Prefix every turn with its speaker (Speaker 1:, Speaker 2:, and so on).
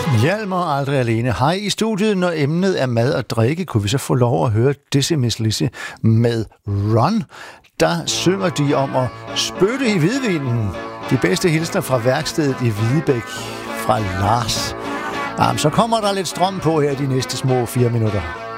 Speaker 1: Hjalmar aldrig alene. Hej i studiet, når emnet er mad og drikke, kunne vi så få lov at høre Dizzy Miss Lizzy med Run. Der synger de om at spytte i hvidvinen. De bedste hilsner fra værkstedet i Hvidebæk fra Lars. Jamen, så kommer der lidt strøm på her de næste små 4 minutter.